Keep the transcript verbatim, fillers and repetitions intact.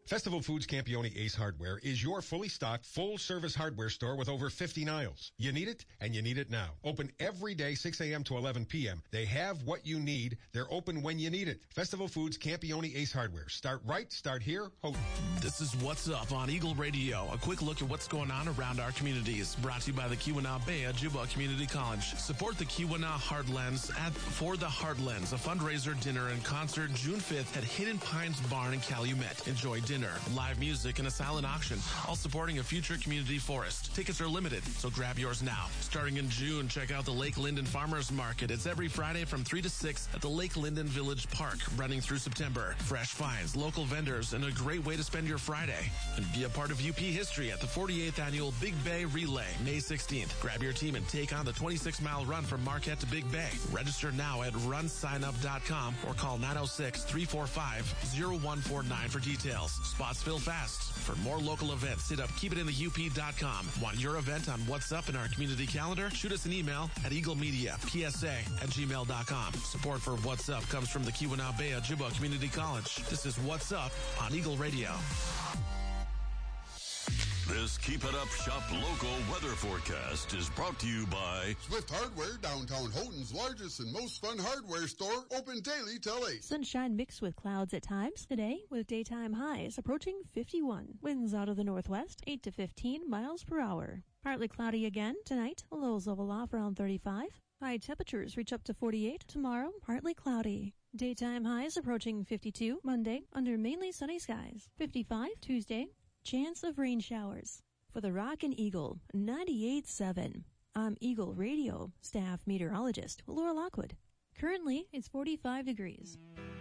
Festival Foods Campione Ace Hardware is your fully stocked, full-service hardware store with over fifty aisles. You need it, and you need it now. Open every day, six a.m. to eleven p.m. They have what you need. They're open when you need it. Festival Foods Campione Ace Hardware. Start right, start here. Ho- This is What's Up on Eagle Radio. A quick look at what's going on around our communities. Brought to you by the Keweenaw-Bay-Ojibwa Community College. Support the Keweenaw Heartlands at For the Heartlands, a fundraiser dinner and concert June fifth at Hidden Pines Barn in Calumet. Enjoy dinner, live music, and a silent auction, all supporting a future community forest. Tickets are limited, so grab yours now. Starting in June, check out the Lake Linden Farmers Market. It's every Friday from three to six at the Lake Linden Village Park, running through September. Fresh finds, local vendors, and a great way to spend your Friday. And be a part of U P history at the forty-eighth Annual Big Bay Relay, May sixteenth. Grab your team and take on the twenty-six mile run from Marquette to Big Bay. Register now at run sign up dot com or call nine oh six, three four five, oh one four nine for details. Spots fill fast. For more local events, hit up keep it in the U P dot com. Want your event on What's Up in our community calendar? Shoot us an email at eagle media p s a at gmail dot com. Support for What's Up comes from the Keweenaw-Bay-Ojibwa Community College. This is What's Up on Eagle Radio. This Keep It Up Shop local weather forecast is brought to you by Swift Hardware, downtown Houghton's largest and most fun hardware store, open daily till eight. Sunshine mixed with clouds at times today, with daytime highs approaching fifty-one. Winds out of the northwest, eight to fifteen miles per hour. Partly cloudy again tonight, lows level off around thirty-five. High temperatures reach up to forty-eight. Tomorrow, partly cloudy. Daytime highs approaching fifty-two. Monday, under mainly sunny skies. fifty-five Tuesday. Chance of rain showers. For the Rockin' Eagle, ninety-eight point seven. I'm Eagle Radio staff meteorologist Laura Lockwood. Currently, it's forty-five degrees.